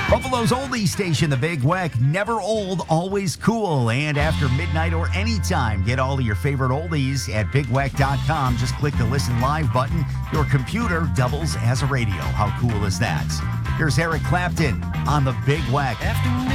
Buffalo's oldie station, The Big Weck. Never old, always cool. And after midnight or anytime, get all of your favorite oldies at bigweck.com. Just click the Listen Live button. Your computer doubles as a radio. How cool is that? Here's Eric Clapton on The Big Weck. After